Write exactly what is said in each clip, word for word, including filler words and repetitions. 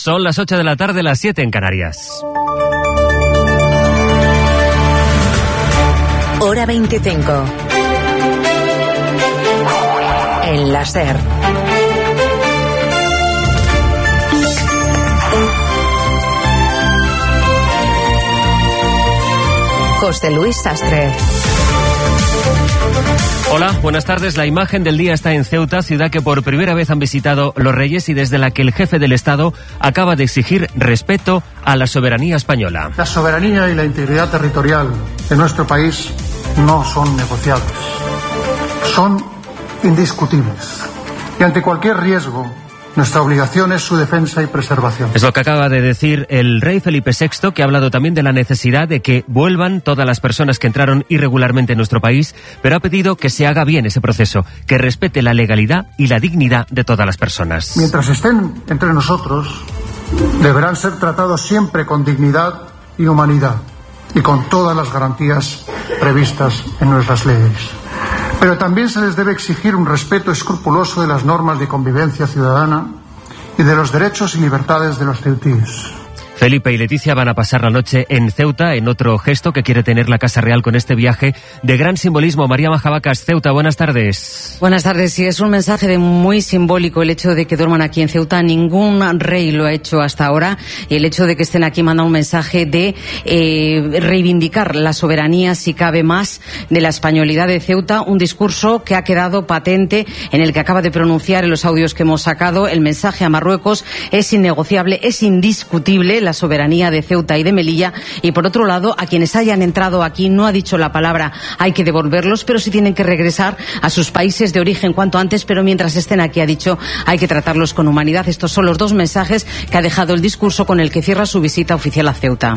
Son las ocho de la tarde, las siete en Canarias. Hora veinticinco. En la SER. José Luis Sastre. Hola, buenas tardes. La imagen del día está en Ceuta, ciudad que por primera vez han visitado los Reyes y desde la que el jefe del Estado acaba de exigir respeto a la soberanía española. La soberanía y la integridad territorial de nuestro país no son negociables, son indiscutibles. Y ante cualquier riesgo, nuestra obligación es su defensa y preservación. Es lo que acaba de decir el rey Felipe sexto, que ha hablado también de la necesidad de que vuelvan todas las personas que entraron irregularmente en nuestro país, pero ha pedido que se haga bien ese proceso, que respete la legalidad y la dignidad de todas las personas. Mientras estén entre nosotros, deberán ser tratados siempre con dignidad y humanidad y con todas las garantías previstas en nuestras leyes. Pero también se les debe exigir un respeto escrupuloso de las normas de convivencia ciudadana y de los derechos y libertades de los ceutíes. Felipe y Leticia van a pasar la noche en Ceuta, en otro gesto que quiere tener la Casa Real con este viaje de gran simbolismo. María Majabacas, Ceuta, buenas tardes. Buenas tardes. Sí, es un mensaje de muy simbólico el hecho de que duerman aquí en Ceuta. Ningún rey lo ha hecho hasta ahora. Y el hecho de que estén aquí manda un mensaje de eh, reivindicar la soberanía, si cabe más, de la españolidad de Ceuta. Un discurso que ha quedado patente en el que acaba de pronunciar en los audios que hemos sacado. El mensaje a Marruecos es innegociable, es indiscutible la soberanía de Ceuta y de Melilla, y por otro lado, a quienes hayan entrado aquí, no ha dicho la palabra hay que devolverlos, pero sí tienen que regresar a sus países de origen cuanto antes, pero mientras estén aquí, ha dicho, hay que tratarlos con humanidad. Estos son los dos mensajes que ha dejado el discurso con el que cierra su visita oficial a Ceuta.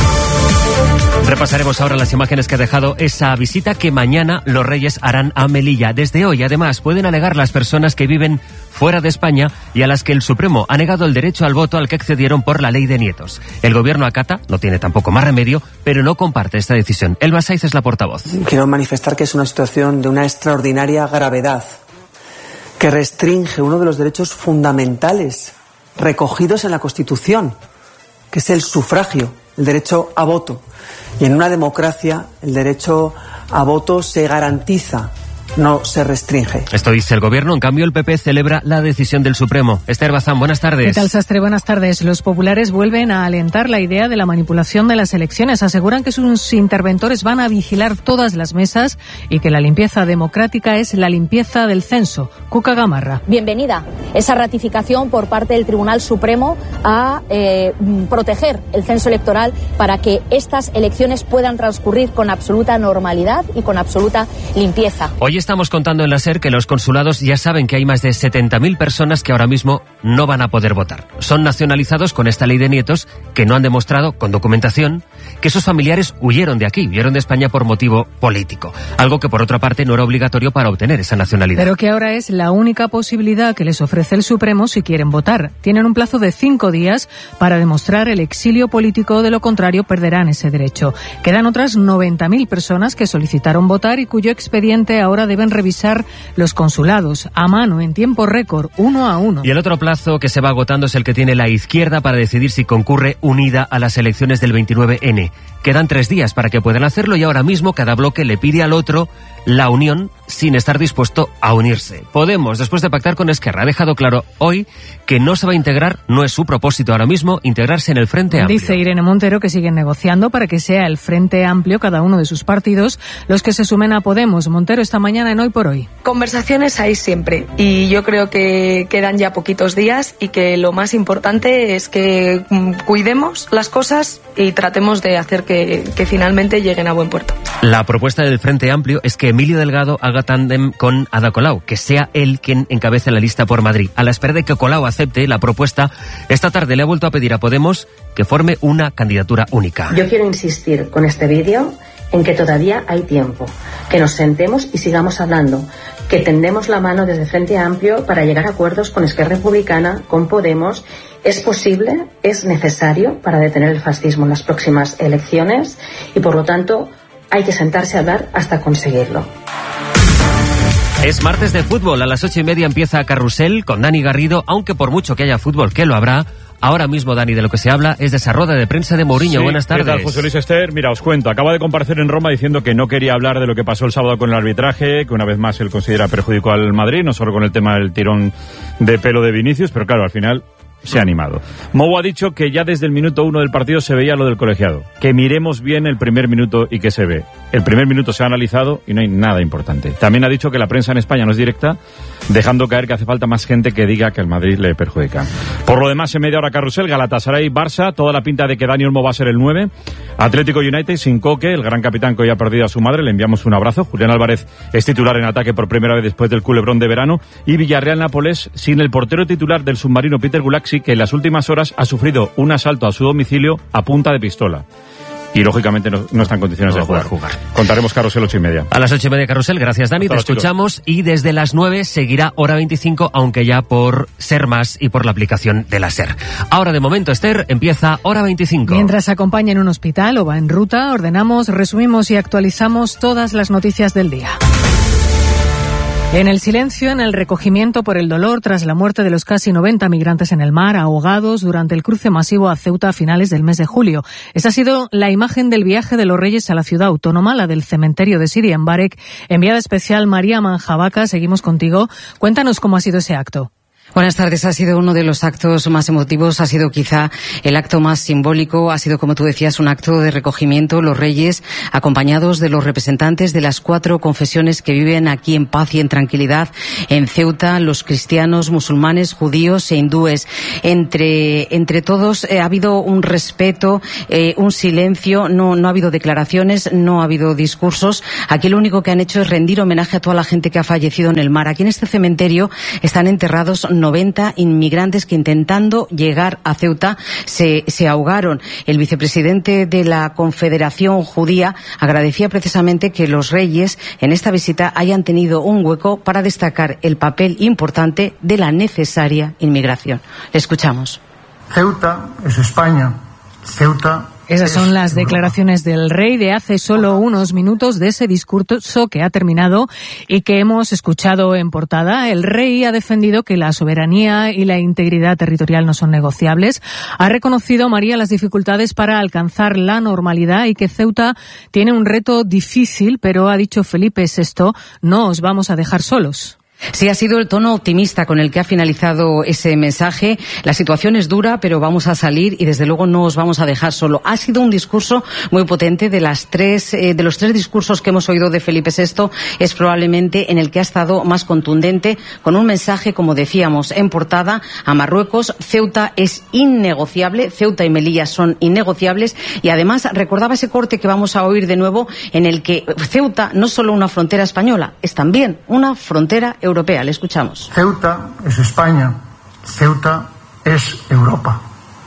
Repasaremos ahora las imágenes que ha dejado esa visita que mañana los Reyes harán a Melilla. Desde hoy, además, pueden alegar las personas que viven fuera de España y a las que el Supremo ha negado el derecho al voto al que accedieron por la ley de nietos. El gobierno acata, no tiene tampoco más remedio, pero no comparte esta decisión. Elba Saiz es la portavoz. Quiero manifestar que es una situación de una extraordinaria gravedad que restringe uno de los derechos fundamentales recogidos en la Constitución, que es el sufragio, el derecho a voto. Y en una democracia el derecho a voto se garantiza, no se restringe. Esto dice el gobierno. En cambio, el P P celebra la decisión del Supremo. Esther Bazán, buenas tardes. ¿Qué tal, Sastre? Buenas tardes. Los populares vuelven a alentar la idea de la manipulación de las elecciones. Aseguran que sus interventores van a vigilar todas las mesas y que la limpieza democrática es la limpieza del censo. Cuca Gamarra. Bienvenida esa ratificación por parte del Tribunal Supremo a eh, proteger el censo electoral para que estas elecciones puedan transcurrir con absoluta normalidad y con absoluta limpieza. Hoy estamos contando en la SER que los consulados ya saben que hay más de setenta mil personas que ahora mismo no van a poder votar. Son nacionalizados con esta ley de nietos que no han demostrado, con documentación, que sus familiares huyeron de aquí, huyeron de España por motivo político. Algo que, por otra parte, no era obligatorio para obtener esa nacionalidad. Pero que ahora es la única posibilidad que les ofrece el Supremo si quieren votar. Tienen un plazo de cinco días para demostrar el exilio político, de lo contrario perderán ese derecho. Quedan otras noventa mil personas que solicitaron votar y cuyo expediente ahora deben revisar los consulados a mano, en tiempo récord, uno a uno. Y el otro plazo que se va agotando es el que tiene la izquierda para decidir si concurre unida a las elecciones del veintinueve ene. Quedan tres días para que puedan hacerlo y ahora mismo cada bloque le pide al otro la unión sin estar dispuesto a unirse. Podemos, después de pactar con Esquerra, ha dejado claro hoy que no se va a integrar, no es su propósito ahora mismo, integrarse en el Frente Amplio. Dice Irene Montero que siguen negociando para que sea el Frente Amplio, cada uno de sus partidos, los que se sumen a Podemos. Montero esta mañana en Hoy por Hoy. Conversaciones hay siempre y yo creo que quedan ya poquitos días y que lo más importante es que cuidemos las cosas y tratemos de hacer que, que finalmente lleguen a buen puerto. La propuesta del Frente Amplio es que Emilio Delgado haga tándem con Ada Colau, que sea él quien encabece la lista por Madrid. A la espera de que Colau acepte la propuesta, esta tarde le ha vuelto a pedir a Podemos que forme una candidatura única. Yo quiero insistir con este vídeo en que todavía hay tiempo, que nos sentemos y sigamos hablando, que tendemos la mano desde Frente Amplio para llegar a acuerdos con Esquerra Republicana, con Podemos. Es posible, es necesario para detener el fascismo en las próximas elecciones y, por lo tanto, hay que sentarse a hablar hasta conseguirlo. Es martes de fútbol. A las ocho y media empieza Carrusel con Dani Garrido, aunque por mucho que haya fútbol, que lo habrá, Ahora mismo, Dani, de lo que se habla es de esa rueda de prensa de Mourinho. Sí, Buenas tardes. ¿Qué tal, José Luis Ester? Mira, os cuento. Acaba de comparecer en Roma diciendo que no quería hablar de lo que pasó el sábado con el arbitraje, que una vez más él considera perjudicó al Madrid, no solo con el tema del tirón de pelo de Vinicius, pero claro, al final se ha animado. Mou ha dicho que ya desde el minuto uno del partido se veía lo del colegiado. Que miremos bien el primer minuto y qué se ve. El primer minuto se ha analizado y no hay nada importante. También ha dicho que la prensa en España no es directa, dejando caer que hace falta más gente que diga que el Madrid le perjudica. Por lo demás, en media hora carrusel, Galatasaray, Barça, toda la pinta de que Dani Olmo va a ser el nueve. Atlético United sin Coque, el gran capitán que hoy ha perdido a su madre, le enviamos un abrazo. Julián Álvarez es titular en ataque por primera vez después del culebrón de verano. Y Villarreal-Nápoles sin el portero titular del submarino Peter Gulaxi, que en las últimas horas ha sufrido un asalto a su domicilio a punta de pistola. Y lógicamente no, no está en condiciones no de jugar. jugar. Contaremos Carrusel ocho y media. A las ocho y media Carrusel, gracias Dani, te escuchamos chicos. Y desde las nueve seguirá Hora veinticinco, aunque ya por Ser Más y por la aplicación de la Ser. Ahora de momento, Esther, empieza Hora veinticinco. Mientras acompaña en un hospital o va en ruta, ordenamos, resumimos y actualizamos todas las noticias del día. En el silencio, en el recogimiento por el dolor tras la muerte de los casi noventa migrantes en el mar, ahogados durante el cruce masivo a Ceuta a finales del mes de julio. Esa ha sido la imagen del viaje de los Reyes a la ciudad autónoma, la del cementerio de Siria en Barek. Enviada especial María Manjabaca, seguimos contigo. Cuéntanos cómo ha sido ese acto. Buenas tardes. Ha sido uno de los actos más emotivos, ha sido quizá el acto más simbólico, ha sido, como tú decías, un acto de recogimiento. Los Reyes, acompañados de los representantes de las cuatro confesiones que viven aquí en paz y en tranquilidad en Ceuta, los cristianos, musulmanes, judíos e hindúes. Entre, entre todos eh, ha habido un respeto, eh, un silencio, no, no ha habido declaraciones, no ha habido discursos. Aquí lo único que han hecho es rendir homenaje a toda la gente que ha fallecido en el mar. Aquí en este cementerio están enterrados noventa inmigrantes que intentando llegar a Ceuta se, se ahogaron. El vicepresidente de la Confederación Judía agradecía precisamente que los Reyes en esta visita hayan tenido un hueco para destacar el papel importante de la necesaria inmigración. Le escuchamos. Ceuta es España. Ceuta Esas son las declaraciones del rey de hace solo unos minutos de ese discurso que ha terminado y que hemos escuchado en portada. El rey ha defendido que la soberanía y la integridad territorial no son negociables. Ha reconocido, María, las dificultades para alcanzar la normalidad y que Ceuta tiene un reto difícil, pero ha dicho Felipe sexto, no os vamos a dejar solos. Sí, ha sido el tono optimista con el que ha finalizado ese mensaje. La situación es dura, pero vamos a salir y desde luego no os vamos a dejar solo. Ha sido un discurso muy potente. De las tres, eh, de los tres discursos que hemos oído de Felipe sexto, es probablemente en el que ha estado más contundente, con un mensaje, como decíamos, en portada a Marruecos. Ceuta es innegociable, Ceuta y Melilla son innegociables, y además recordaba ese corte que vamos a oír de nuevo, en el que Ceuta no es solo una frontera española, es también una frontera europea. Europea. Le escuchamos. Ceuta es España, Ceuta es Europa.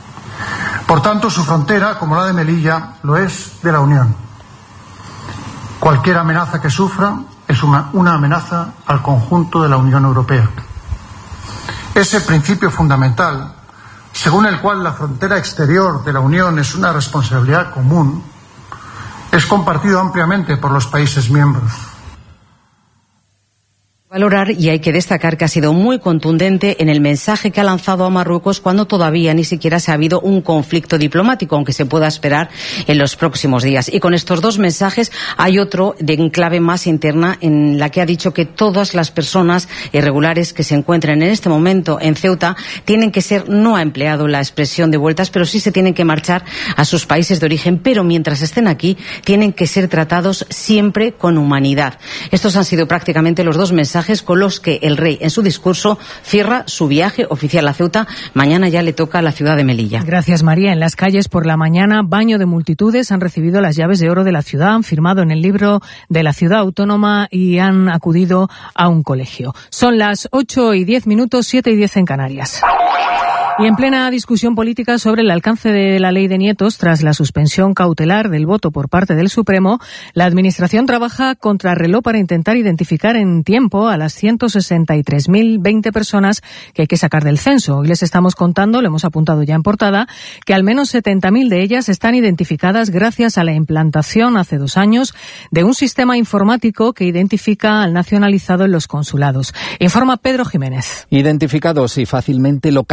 Por tanto, su frontera, como la de Melilla, lo es de la Unión. Cualquier amenaza que sufra es una, una amenaza al conjunto de la Unión Europea. Ese principio fundamental, según el cual la frontera exterior de la Unión es una responsabilidad común, es compartido ampliamente por los países miembros. Valorar, y hay que destacar que ha sido muy contundente en el mensaje que ha lanzado a Marruecos cuando todavía ni siquiera se ha habido un conflicto diplomático, aunque se pueda esperar en los próximos días. Y con estos dos mensajes hay otro de enclave más interna, en la que ha dicho que todas las personas irregulares que se encuentren en este momento en Ceuta tienen que ser, no ha empleado la expresión de vueltas, pero sí se tienen que marchar a sus países de origen, pero mientras estén aquí tienen que ser tratados siempre con humanidad. Estos han sido prácticamente los dos mensajes con los que el rey en su discurso cierra su viaje oficial a Ceuta. Mañana ya le toca a la ciudad de Melilla. Gracias, María. En las calles por la mañana, baño de multitudes, han recibido las llaves de oro de la ciudad, han firmado en el libro de la ciudad autónoma y han acudido a un colegio. Son las ocho y diez minutos, siete y diez en Canarias. Y en plena discusión política sobre el alcance de la ley de nietos tras la suspensión cautelar del voto por parte del Supremo, la Administración trabaja contrarreloj para intentar identificar en tiempo a las ciento sesenta y tres mil veinte personas que hay que sacar del censo. Hoy les estamos contando, lo hemos apuntado ya en portada, que al menos setenta mil de ellas están identificadas gracias a la implantación hace dos años de un sistema informático que identifica al nacionalizado en los consulados. Informa Pedro Jiménez. Identificados y fácilmente localizables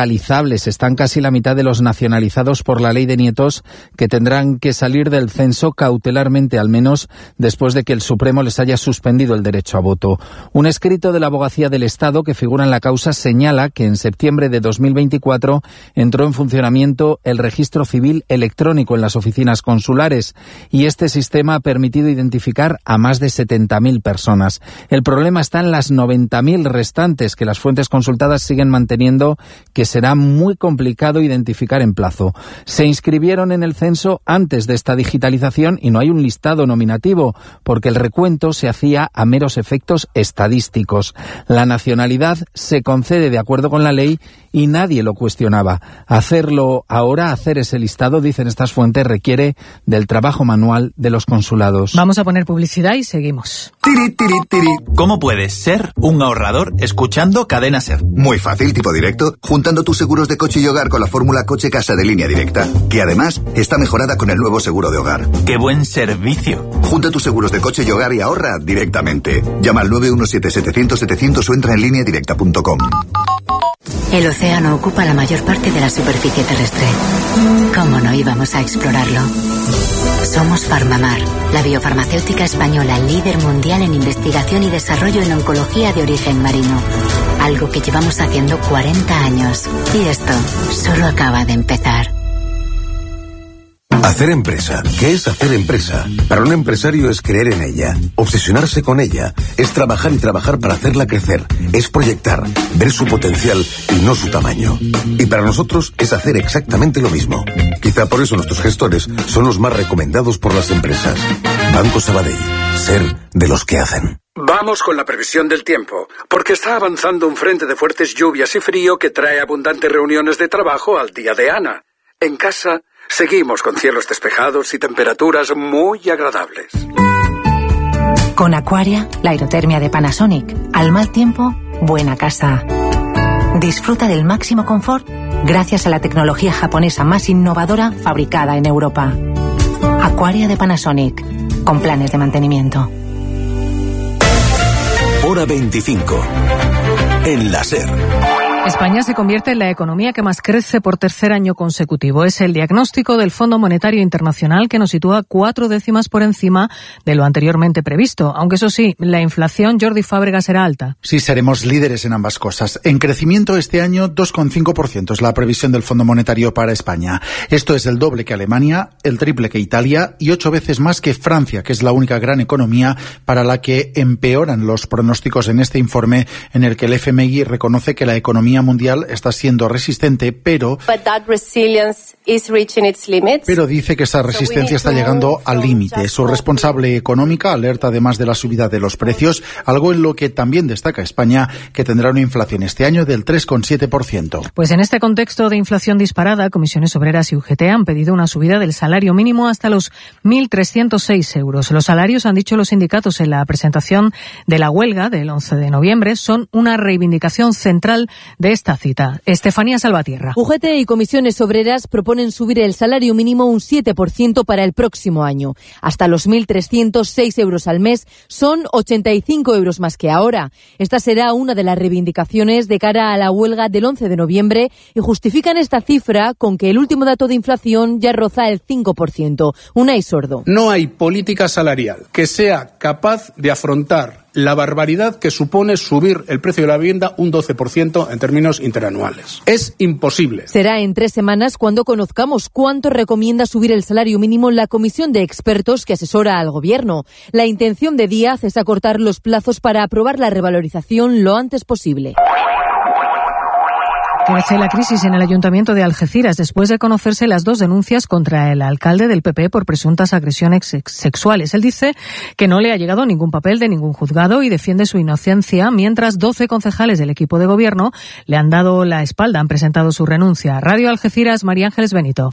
estables. Están casi la mitad de los nacionalizados por la ley de nietos, que tendrán que salir del censo cautelarmente, al menos después de que el Supremo les haya suspendido el derecho a voto. Un escrito de la Abogacía del Estado que figura en la causa señala que en septiembre de dos mil veinticuatro entró en funcionamiento el registro civil electrónico en las oficinas consulares y este sistema ha permitido identificar a más de setenta mil personas. El problema está en las noventa mil restantes que las fuentes consultadas siguen manteniendo que será muy complicado identificar en plazo. Se inscribieron en el censo antes de esta digitalización y no hay un listado nominativo porque el recuento se hacía a meros efectos estadísticos. La nacionalidad se concede de acuerdo con la ley y nadie lo cuestionaba. Hacerlo ahora, hacer ese listado, dicen estas fuentes, requiere del trabajo manual de los consulados. Vamos a poner publicidad y seguimos. Tiri, tiri, tiri. ¿Cómo puedes ser un ahorrador escuchando Cadena Ser? Muy fácil, tipo directo, juntando tus seguros de coche y hogar con la fórmula Coche Casa de Línea Directa, que además está mejorada con el nuevo seguro de hogar. ¡Qué buen servicio! Junta tus seguros de coche y hogar y ahorra directamente. Llama al nueve uno siete setecientos setecientos o entra en línea directa punto com. El océano ocupa la mayor parte de la superficie terrestre. ¿Cómo no íbamos a explorarlo? Somos Farmamar, la biofarmacéutica española líder mundial en investigación y desarrollo en oncología de origen marino. Algo que llevamos haciendo cuarenta años. Y esto solo acaba de empezar. Hacer empresa. ¿Qué es hacer empresa? Para un empresario es creer en ella, obsesionarse con ella, es trabajar y trabajar para hacerla crecer, es proyectar, ver su potencial y no su tamaño. Y para nosotros es hacer exactamente lo mismo. Quizá por eso nuestros gestores son los más recomendados por las empresas. Banco Sabadell. Ser de los que hacen. Vamos con la previsión del tiempo, porque está avanzando un frente de fuertes lluvias y frío que trae abundantes reuniones de trabajo al día de Ana. En casa seguimos con cielos despejados y temperaturas muy agradables. Con Aquaria, la aerotermia de Panasonic. Al mal tiempo, buena casa. Disfruta del máximo confort gracias a la tecnología japonesa más innovadora fabricada en Europa. Aquaria de Panasonic, con planes de mantenimiento. Hora veinticinco. En la SER. España se convierte en la economía que más crece por tercer año consecutivo. Es el diagnóstico del Fondo Monetario Internacional, que nos sitúa cuatro décimas por encima de lo anteriormente previsto. Aunque eso sí, la inflación, Jordi Fábregas, será alta. Sí, seremos líderes en ambas cosas. En crecimiento este año, dos coma cinco por ciento es la previsión del Fondo Monetario para España. Esto es el doble que Alemania, el triple que Italia y ocho veces más que Francia, que es la única gran economía para la que empeoran los pronósticos en este informe, en el que el F M I reconoce que la economía mundial está siendo resistente, pero pero dice que esa resistencia está llegando al límite. Su responsable económica alerta además de la subida de los precios, algo en lo que también destaca España, que tendrá una inflación este año del tres coma siete por ciento. Pues en este contexto de inflación disparada, Comisiones Obreras y U G T han pedido una subida del salario mínimo hasta los mil trescientos seis euros. Los salarios, han dicho los sindicatos en la presentación de la huelga del once de noviembre, son una reivindicación central de esta cita. Estefanía Salvatierra. U G T y Comisiones Obreras proponen subir el salario mínimo un siete por ciento para el próximo año. Hasta los mil trescientos seis euros al mes, son ochenta y cinco euros más que ahora. Esta será una de las reivindicaciones de cara a la huelga del once de noviembre y justifican esta cifra con que el último dato de inflación ya roza el cinco por ciento. Unai Sordo. No hay política salarial que sea capaz de afrontar la barbaridad que supone subir el precio de la vivienda un doce por ciento en términos interanuales. Es imposible. Será en tres semanas cuando conozcamos cuánto recomienda subir el salario mínimo la comisión de expertos que asesora al Gobierno. La intención de Díaz es acortar los plazos para aprobar la revalorización lo antes posible. Crece la crisis en el Ayuntamiento de Algeciras después de conocerse las dos denuncias contra el alcalde del P P por presuntas agresiones sexuales. Él dice que no le ha llegado ningún papel de ningún juzgado y defiende su inocencia, mientras doce concejales del equipo de gobierno le han dado la espalda, han presentado su renuncia. Radio Algeciras, María Ángeles Benito.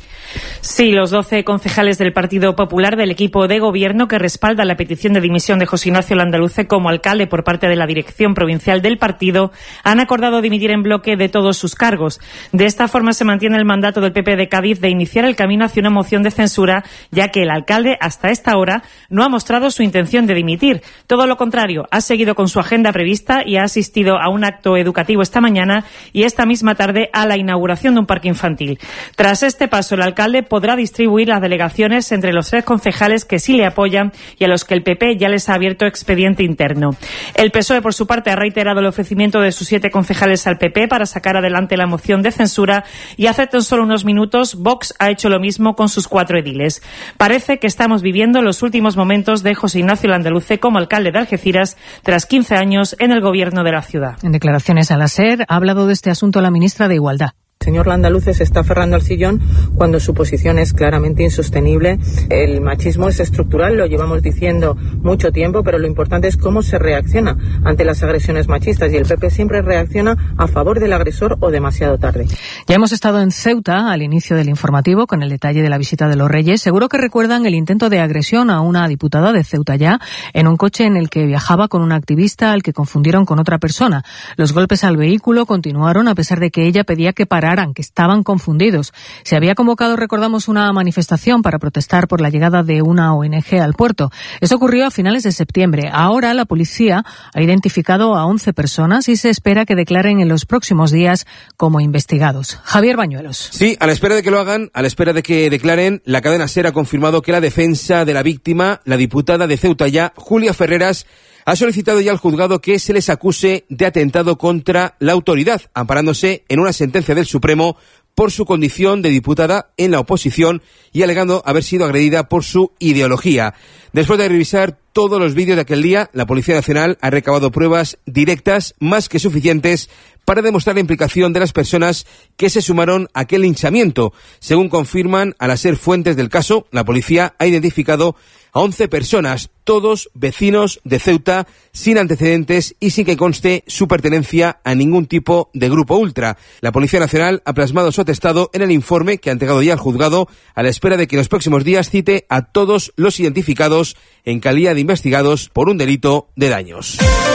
Sí, los doce concejales del Partido Popular del equipo de gobierno que respalda la petición de dimisión de José Ignacio Landaluce como alcalde por parte de la dirección provincial del partido han acordado dimitir en bloque de todos sus cargos. De esta forma se mantiene el mandato del P P de Cádiz de iniciar el camino hacia una moción de censura, ya que el alcalde hasta esta hora no ha mostrado su intención de dimitir. Todo lo contrario, ha seguido con su agenda prevista y ha asistido a un acto educativo esta mañana y esta misma tarde a la inauguración de un parque infantil. Tras este paso, el alcalde podrá distribuir las delegaciones entre los tres concejales que sí le apoyan y a los que el P P ya les ha abierto expediente interno. El P S O E, por su parte, ha reiterado el ofrecimiento de sus siete concejales al P P para sacar adelante la moción de censura y hace tan solo unos minutos Vox ha hecho lo mismo con sus cuatro ediles. Parece que estamos viviendo los últimos momentos de José Ignacio Landaluce como alcalde de Algeciras tras quince años en el gobierno de la ciudad. En declaraciones a la SER ha hablado de este asunto la ministra de Igualdad. El señor Landaluce se está aferrando al sillón cuando su posición es claramente insostenible. El machismo es estructural, lo llevamos diciendo mucho tiempo, pero lo importante es cómo se reacciona ante las agresiones machistas y el P P siempre reacciona a favor del agresor o demasiado tarde. Ya hemos estado en Ceuta al inicio del informativo con el detalle de la visita de los Reyes. Seguro que recuerdan el intento de agresión a una diputada de Ceuta ya en un coche en el que viajaba con un activista al que confundieron con otra persona. Los golpes al vehículo continuaron a pesar de que ella pedía que parara, que estaban confundidos. Se había convocado, recordamos, una manifestación para protestar por la llegada de una O N G al puerto. Eso ocurrió a finales de septiembre. Ahora la policía ha identificado a once personas y se espera que declaren en los próximos días como investigados. Javier Bañuelos. Sí, a la espera de que lo hagan, a la espera de que declaren, la cadena SER ha confirmado que la defensa de la víctima, la diputada de Ceuta ya, Julia Ferreras, ha solicitado ya al juzgado que se les acuse de atentado contra la autoridad, amparándose en una sentencia del Supremo por su condición de diputada en la oposición y alegando haber sido agredida por su ideología. Después de revisar todos los vídeos de aquel día, la Policía Nacional ha recabado pruebas directas más que suficientes para demostrar la implicación de las personas que se sumaron a aquel linchamiento. Según confirman a las SER fuentes del caso, la policía ha identificado a once personas, todos vecinos de Ceuta, sin antecedentes y sin que conste su pertenencia a ningún tipo de grupo ultra. La Policía Nacional ha plasmado su atestado en el informe que ha entregado ya al juzgado a la espera de que en los próximos días cite a todos los identificados en calidad de investigados por un delito de daños.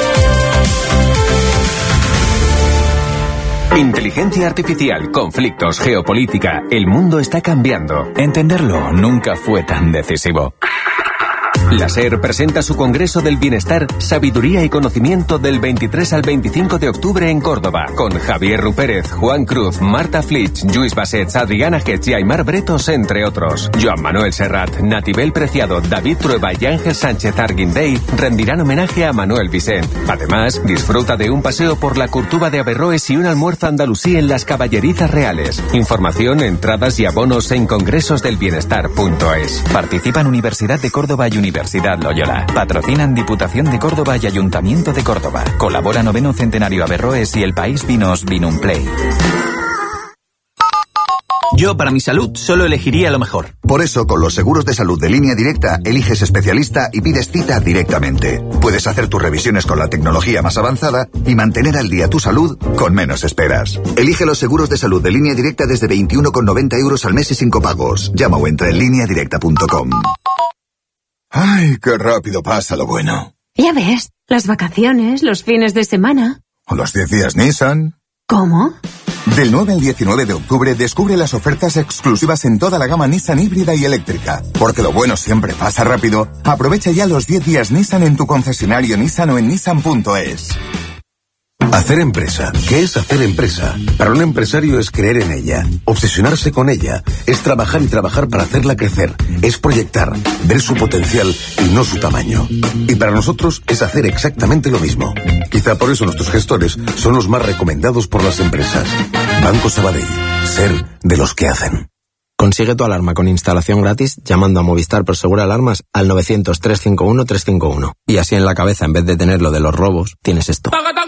Inteligencia artificial, conflictos, geopolítica. El mundo está cambiando. Entenderlo nunca fue tan decisivo. La SER presenta su Congreso del Bienestar, Sabiduría y Conocimiento del veintitrés al veinticinco de octubre en Córdoba, con Javier Rupérez, Juan Cruz, Marta Flitsch, Lluís Bassets, Adriana Getz y Aymar Bretos, entre otros. Joan Manuel Serrat, Natibel Preciado, David Trueba y Ángel Sánchez Arguindey rendirán homenaje a Manuel Vicent. Además, disfruta de un paseo por la Curtuba de Averroes y un almuerzo andalusí en las Caballerizas Reales. Información, entradas y abonos en congresosdelbienestar punto es. Participan Universidad de Córdoba y Universidad Loyola. Patrocinan Diputación de Córdoba y Ayuntamiento de Córdoba. Colabora Noveno Centenario Averroes y El País Vinos Vinumplay. Yo, para mi salud, solo elegiría lo mejor. Por eso, con los seguros de salud de Línea Directa, eliges especialista y pides cita directamente. Puedes hacer tus revisiones con la tecnología más avanzada y mantener al día tu salud con menos esperas. Elige los seguros de salud de Línea Directa desde veintiuno con noventa euros al mes y sin copagos. Llama o entra en línea directa punto com. Ay, qué rápido pasa lo bueno. Ya ves, las vacaciones, los fines de semana. O los diez días Nissan. ¿Cómo? Del nueve al diecinueve de octubre descubre las ofertas exclusivas en toda la gama Nissan híbrida y eléctrica. Porque lo bueno siempre pasa rápido. Aprovecha ya los diez días Nissan en tu concesionario Nissan o en nissan punto es. Hacer empresa. ¿Qué es hacer empresa? Para un empresario es creer en ella, obsesionarse con ella, es trabajar y trabajar para hacerla crecer, es proyectar, ver su potencial y no su tamaño. Y para nosotros es hacer exactamente lo mismo. Quizá por eso nuestros gestores son los más recomendados por las empresas. Banco Sabadell. Ser de los que hacen. Consigue tu alarma con instalación gratis llamando a Movistar Prosegur Alarmas al novecientos, trescientos cincuenta y uno, trescientos cincuenta y uno. Y así en la cabeza, en vez de tener lo de los robos, tienes esto.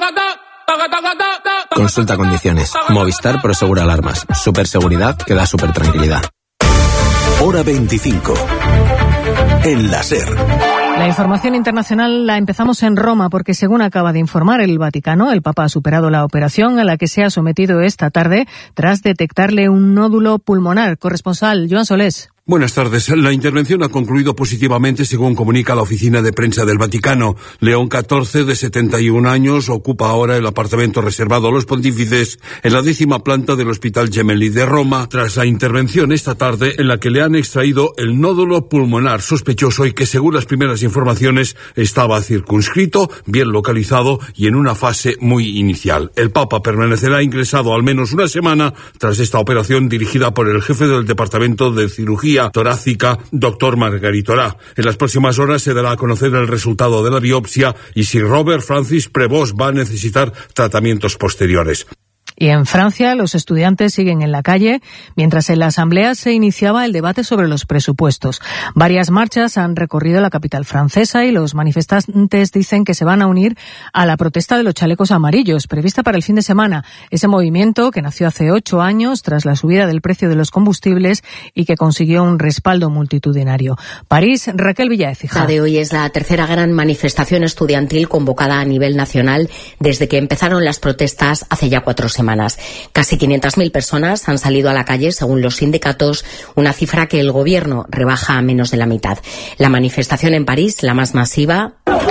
Consulta condiciones. Movistar Prosegur Alarmas. Superseguridad que da super tranquilidad. Hora veinticinco. En la SER. La información internacional la empezamos en Roma porque, según acaba de informar el Vaticano, el Papa ha superado la operación a la que se ha sometido esta tarde tras detectarle un nódulo pulmonar. Corresponsal Joan Solés. Buenas tardes. La intervención ha concluido positivamente, según comunica la oficina de prensa del Vaticano. León catorce, de setenta y un años, ocupa ahora el apartamento reservado a los pontífices en la décima planta del Hospital Gemelli de Roma, tras la intervención esta tarde en la que le han extraído el nódulo pulmonar sospechoso y que, según las primeras informaciones, estaba circunscrito, bien localizado y en una fase muy inicial. El Papa permanecerá ingresado al menos una semana tras esta operación dirigida por el jefe del Departamento de Cirugía Torácica, doctor Margaritorá. En las próximas horas se dará a conocer el resultado de la biopsia y si Robert Francis Prevost va a necesitar tratamientos posteriores. Y en Francia, los estudiantes siguen en la calle, mientras en la Asamblea se iniciaba el debate sobre los presupuestos. Varias marchas han recorrido la capital francesa y los manifestantes dicen que se van a unir a la protesta de los chalecos amarillos, prevista para el fin de semana. Ese movimiento, que nació hace ocho años tras la subida del precio de los combustibles y que consiguió un respaldo multitudinario. París, Raquel Villaécija. La de hoy es la tercera gran manifestación estudiantil convocada a nivel nacional desde que empezaron las protestas hace ya cuatro semanas. Casi quinientas mil personas han salido a la calle, según los sindicatos, una cifra que el gobierno rebaja a menos de la mitad. La manifestación en París, la más masiva,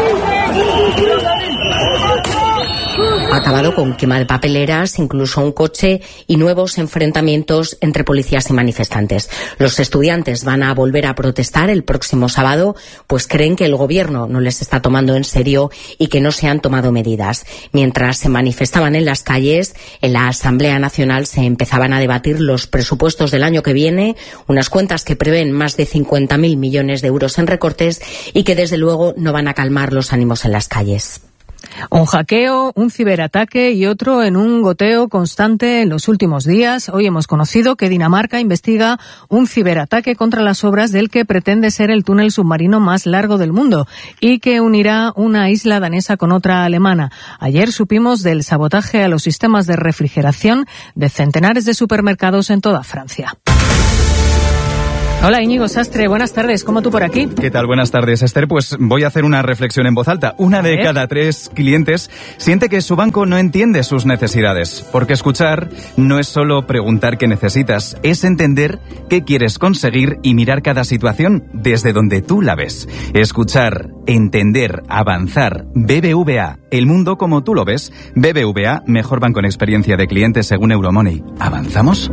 ha acabado con quema de papeleras, incluso un coche y nuevos enfrentamientos entre policías y manifestantes. Los estudiantes van a volver a protestar el próximo sábado, pues creen que el gobierno no les está tomando en serio y que no se han tomado medidas. Mientras se manifestaban en las calles, en la Asamblea Nacional se empezaban a debatir los presupuestos del año que viene, unas cuentas que prevén más de cincuenta mil millones de euros en recortes y que desde luego no van a calmar los ánimos en las calles. Un hackeo, un ciberataque y otro en un goteo constante en los últimos días. Hoy hemos conocido que Dinamarca investiga un ciberataque contra las obras del que pretende ser el túnel submarino más largo del mundo y que unirá una isla danesa con otra alemana. Ayer supimos del sabotaje a los sistemas de refrigeración de centenares de supermercados en toda Francia. Hola Íñigo Sastre, buenas tardes, ¿cómo tú por aquí? ¿Qué tal? Buenas tardes, Esther. Pues voy a hacer una reflexión en voz alta. Una de cada tres clientes siente que su banco no entiende sus necesidades, porque escuchar no es solo preguntar qué necesitas, es entender qué quieres conseguir y mirar cada situación desde donde tú la ves. Escuchar, entender, avanzar. B B V A, el mundo como tú lo ves. B B V A, mejor banco en experiencia de clientes según Euromoney. ¿Avanzamos?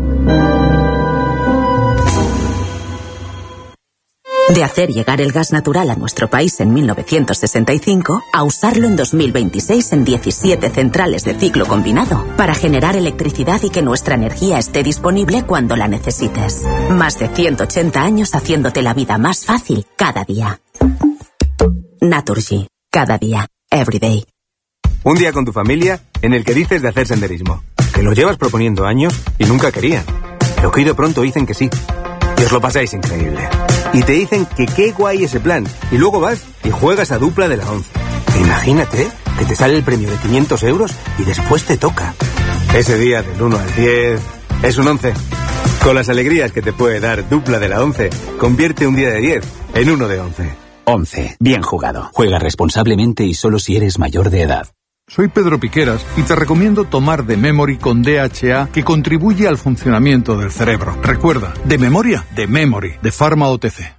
De hacer llegar el gas natural a nuestro país en mil novecientos sesenta y cinco a usarlo en dos mil veintiséis en diecisiete centrales de ciclo combinado para generar electricidad y que nuestra energía esté disponible cuando la necesites. Más de ciento ochenta años haciéndote la vida más fácil cada día. Naturgy. Cada día. Every day. Un día con tu familia en el que dices de hacer senderismo, que lo llevas proponiendo años y nunca querían, pero que hoy de pronto dicen que sí. Y os lo pasáis increíble. Y te dicen que qué guay ese plan. Y luego vas y juegas a dupla de la once. Imagínate que te sale el premio de quinientos euros y después te toca. Ese día del uno al diez es un once. Con las alegrías que te puede dar dupla de la once, convierte un día de diez en uno de once. once. Bien jugado. Juega responsablemente y solo si eres mayor de edad. Soy Pedro Piqueras y te recomiendo tomar The Memory con D H A, que contribuye al funcionamiento del cerebro. Recuerda, de memoria, de Memory, de Pharma O T C.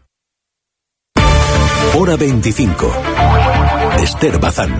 Hora veinticinco. Esther Bazán.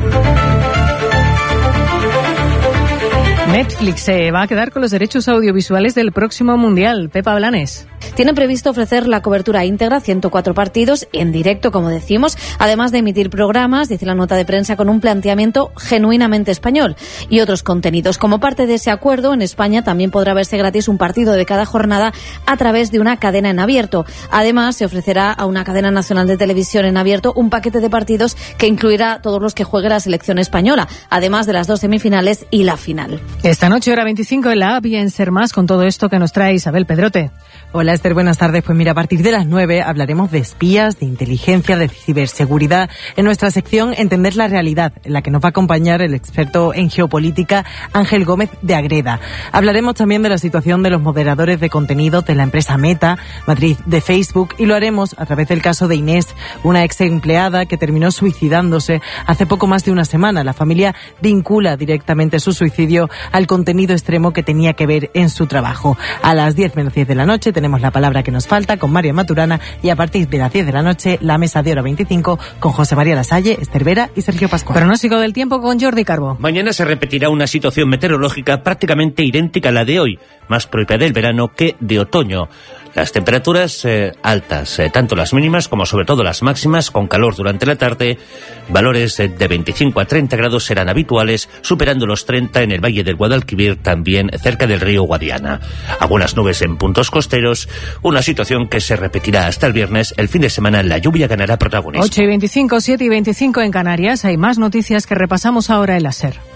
Netflix se va a quedar con los derechos audiovisuales del próximo Mundial. Pepa Blanes. Tiene previsto ofrecer la cobertura íntegra, ciento cuatro partidos, en directo, como decimos, además de emitir programas, dice la nota de prensa, con un planteamiento genuinamente español y otros contenidos. Como parte de ese acuerdo, en España también podrá verse gratis un partido de cada jornada a través de una cadena en abierto. Además, se ofrecerá a una cadena nacional de televisión en abierto un paquete de partidos que incluirá todos los que juegue la selección española, además de las dos semifinales y la final. Esta noche, hora veinticinco, en la A B I en Ser Más, con todo esto que nos trae Isabel Pedrote. Hola Esther, buenas tardes. Pues mira, a partir de las nueve hablaremos de espías, de inteligencia, de ciberseguridad en nuestra sección Entender la Realidad, en la que nos va a acompañar el experto en geopolítica Ángel Gómez de Agreda. Hablaremos también de la situación de los moderadores de contenido de la empresa Meta, matriz de Facebook, y lo haremos a través del caso de Inés, una ex empleada que terminó suicidándose hace poco más de una semana. La familia vincula directamente su suicidio al contenido extremo que tenía que ver en su trabajo. A las diez menos diez de la noche tenemos la palabra que nos falta con María Maturana, y a partir de las diez de la noche la mesa de hora veinticinco con José María Lasalle, Esther Vera y Sergio Pascual. Pronóstico del tiempo con Jordi Carbo. Mañana se repetirá una situación meteorológica prácticamente idéntica a la de hoy, más propia del verano que de otoño. Las temperaturas eh, altas, eh, tanto las mínimas como sobre todo las máximas, con calor durante la tarde. Valores eh, de veinticinco a treinta grados serán habituales, superando los treinta en el Valle del Guadalquivir, también cerca del río Guadiana. Algunas nubes en puntos costeros, una situación que se repetirá hasta el viernes. El fin de semana la lluvia ganará protagonismo. ocho y veinticinco, siete y veinticinco en Canarias. Hay más noticias que repasamos ahora en la SER.